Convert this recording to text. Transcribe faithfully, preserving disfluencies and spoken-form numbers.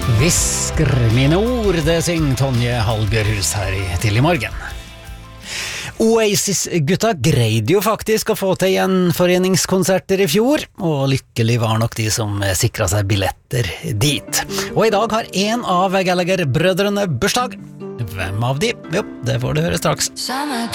Visker mine ord, det synger Tonje Hallbjørhus her i Tidlig Morgen. Oasis-gutta greide jo faktisk å få til gjenforeningskonserter i fjor, og lykkelig var nok de som sikret seg billetter dit. Og i dag har en av Gallagher-brødrene bursdag. Hvem av de? Jo, det får du høre straks.